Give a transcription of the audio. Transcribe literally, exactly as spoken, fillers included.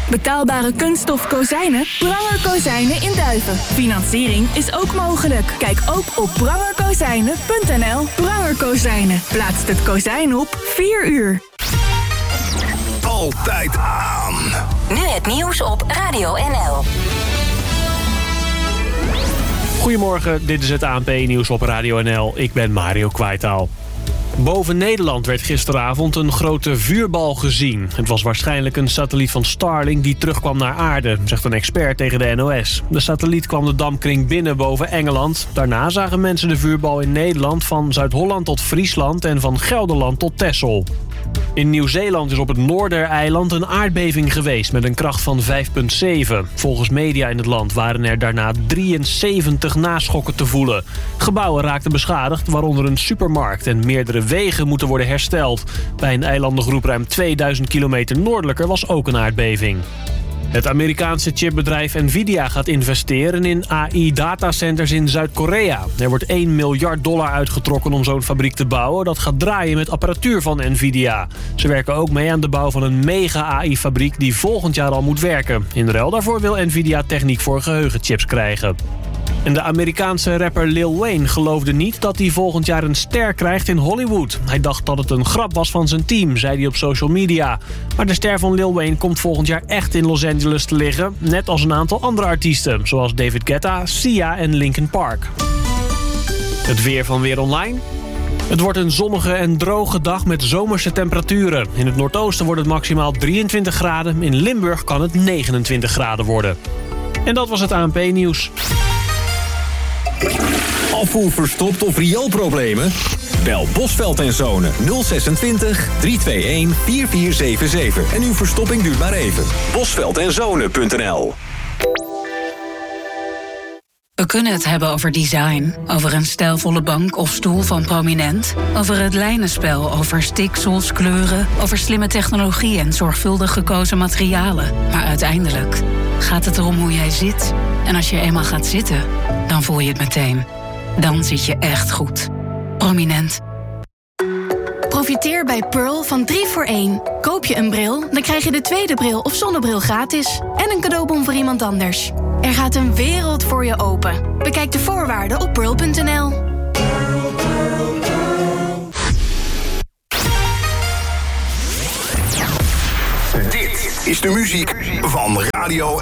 Betaalbare kunststof kozijnen? Pranger Kozijnen in Duiven. Financiering is ook mogelijk. Kijk ook op pranger kozijnen punt n l. Pranger Kozijnen. Plaatst het kozijn op vier uur. Altijd aan. Nu het nieuws op Radio N L. Goedemorgen, dit is het A N P-nieuws op Radio N L. Ik ben Mario Kwijtaal. Boven Nederland werd gisteravond een grote vuurbal gezien. Het was waarschijnlijk een satelliet van Starlink die terugkwam naar aarde, zegt een expert tegen de N O S. De satelliet kwam de dampkring binnen boven Engeland. Daarna zagen mensen de vuurbal in Nederland van Zuid-Holland tot Friesland en van Gelderland tot Texel. In Nieuw-Zeeland is op het Noordereiland een aardbeving geweest met een kracht van vijf komma zeven. Volgens media in het land waren er daarna drieënzeventig naschokken te voelen. Gebouwen raakten beschadigd, waaronder een supermarkt, en meerdere wegen moeten worden hersteld. Bij een eilandengroep ruim tweeduizend kilometer noordelijker was ook een aardbeving. Het Amerikaanse chipbedrijf Nvidia gaat investeren in A I-datacenters in Zuid-Korea. Er wordt één miljard dollar uitgetrokken om zo'n fabriek te bouwen. Dat gaat draaien met apparatuur van Nvidia. Ze werken ook mee aan de bouw van een mega-A I-fabriek die volgend jaar al moet werken. In ruil daarvoor wil Nvidia techniek voor geheugenchips krijgen. En de Amerikaanse rapper Lil Wayne geloofde niet dat hij volgend jaar een ster krijgt in Hollywood. Hij dacht dat het een grap was van zijn team, zei hij op social media. Maar de ster van Lil Wayne komt volgend jaar echt in Los Angeles te liggen. Net als een aantal andere artiesten, zoals David Guetta, Sia en Linkin Park. Het weer van Weer Online. Het wordt een zonnige en droge dag met zomerse temperaturen. In het noordoosten wordt het maximaal drieëntwintig graden. In Limburg kan het negenentwintig graden worden. En dat was het A N P-nieuws. Afvoer verstopt of rioolproblemen? Bel Bosveld en Zonen nul twintig, drie twee een, vier vier zeven zeven. En uw verstopping duurt maar even. bosveld en zonen punt n l. We kunnen het hebben over design, over een stijlvolle bank of stoel van Prominent, over het lijnenspel, over stiksels, kleuren, over slimme technologie en zorgvuldig gekozen materialen. Maar uiteindelijk gaat het erom hoe jij zit. En als je eenmaal gaat zitten, dan voel je het meteen. Dan zit je echt goed. Prominent. Profiteer bij Pearl van drie voor één. Koop je een bril, dan krijg je de tweede bril of zonnebril gratis. En een cadeaubon voor iemand anders. Er gaat een wereld voor je open. Bekijk de voorwaarden op pearl punt n l. Dit is de muziek van Radio